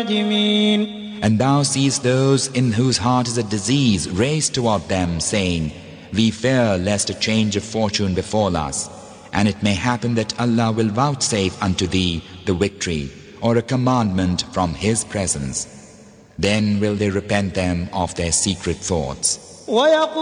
And thou seest those in whose heart is a disease race toward them, saying, We fear lest a change of fortune befall us, and it may happen that Allah will vouchsafe unto thee the victory, or a commandment from His presence. Then will they repent them of their secret thoughts.